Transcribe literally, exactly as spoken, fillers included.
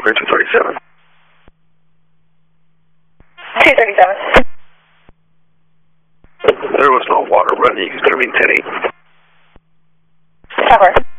clear two thirty-seven. two thirty-seven. There was no water running. It's going to be ten eight. Cover.